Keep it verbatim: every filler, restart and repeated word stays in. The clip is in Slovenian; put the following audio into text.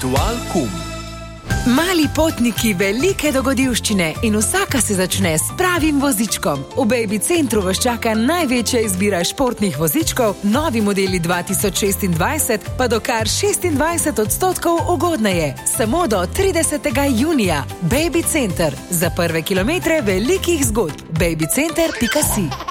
Aktualkum. Mali potniki, velike dogodivščine in vsaka se začne s pravim vozičkom. V Baby Centru vas čaka največja izbira športnih vozičkov, novi modeli dva tisoč šestindvajset pa do kar šestindvajset odstotkov ugodneje. Samo do tridesetega junija. Baby Center. Za prve kilometre velikih zgodb. baby center pika si.